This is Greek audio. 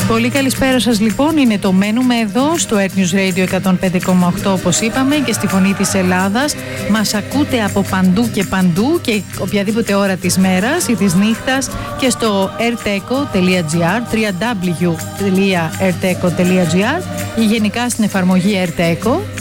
Πολύ καλησπέρα σας λοιπόν. Είναι το μένουμε εδώ στο Earth News Radio 105,8 όπως είπαμε και στη Φωνή της Ελλάδας. Μας ακούτε από παντού και παντού και οποιαδήποτε ώρα της μέρας ή της νύχτας και στο rteco.gr, www.rteco.gr ή γενικά στην εφαρμογή RTECO.